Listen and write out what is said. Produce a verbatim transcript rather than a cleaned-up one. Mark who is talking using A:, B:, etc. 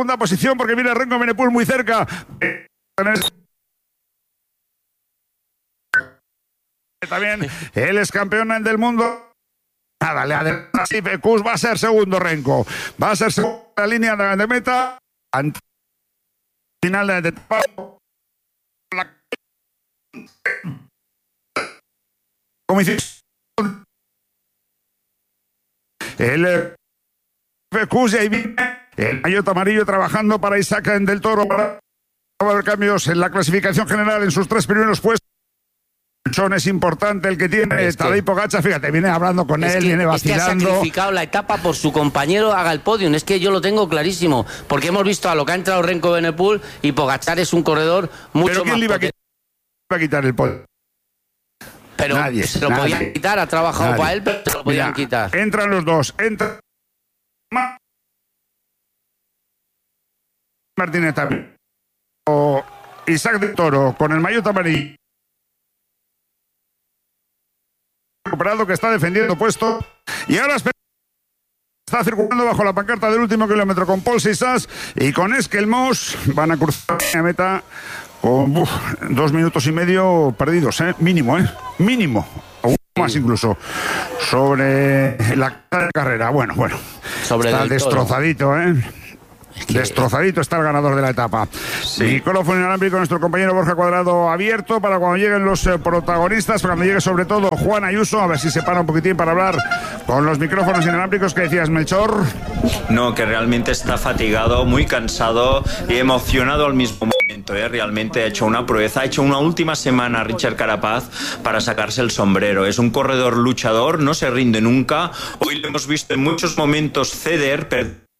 A: segunda posición porque viene Renko Evenepoel muy cerca. También él es campeón del mundo. Nada, le adelanta. Kuss va a ser segundo Renko. Va a ser segundo la línea de, de meta. Final de, de la comisión. El Kuss y ahí viene el maillot amarillo trabajando para Isaac del Toro. Para haber cambios en la clasificación general en sus tres primeros puestos. Es importante el que tiene es Tadej Pogačar, fíjate, viene hablando con él,
B: que,
A: viene vacilando.
B: Es que ha sacrificado la etapa por su compañero haga el podium, es que yo lo tengo clarísimo, porque hemos visto a lo que ha entrado Renko Evenepoel y Pogačar es un corredor mucho
A: ¿Pero quién
B: más
A: le iba a quitar, iba a quitar el podio?
B: Pero
A: nadie,
B: se lo
A: nadie.
B: podían quitar, ha trabajado
A: Nadie.
B: para él, pero se lo podían
A: Mira,
B: quitar.
A: Entran los dos, entra Martínez también. O Isaac del Toro con el maillot amarillo. Recuperado que está defendiendo puesto y ahora está circulando bajo la pancarta del último kilómetro con Paul Sisas y con Esquelmos van a cruzar la meta con uf, dos minutos y medio perdidos, ¿eh? Mínimo, ¿eh? Mínimo, o un poco más incluso, sobre la carrera. Bueno, bueno,
B: sobre
A: está destrozadito, ¿eh? Que... Destrozadito está el ganador de la etapa. Sí. Micrófono inalámbrico, nuestro compañero Borja Cuadrado abierto para cuando lleguen los eh, protagonistas, para cuando llegue sobre todo Juan Ayuso, a ver si se para un poquitín para hablar con los micrófonos inalámbricos. ¿Qué decías, Melchor?
C: No, que realmente está fatigado, muy cansado y emocionado al mismo momento. ¿eh? Realmente ha hecho una proeza, ha hecho una última semana Richard Carapaz para sacarse el sombrero. Es un corredor luchador, no se rinde nunca. Hoy lo hemos visto en muchos momentos ceder, pero